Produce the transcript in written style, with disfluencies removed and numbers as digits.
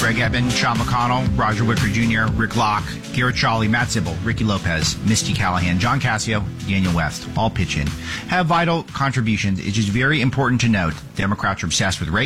Greg Eben, Sean McConnell, Roger Wicker Jr., Rick Locke, Garrett Shawley, Matt Zibble, Ricky Lopez, Misty Callahan, John Cassio, Daniel West, all pitch in. Have vital contributions. It is very important to note Democrats are obsessed with race.